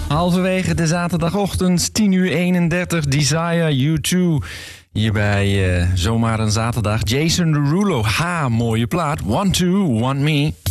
Halverwege de zaterdagochtend, 10:31, Desire U2. Hier bij Zomaar een Zaterdag. Jason Derulo, mooie plaat. Want to, want me.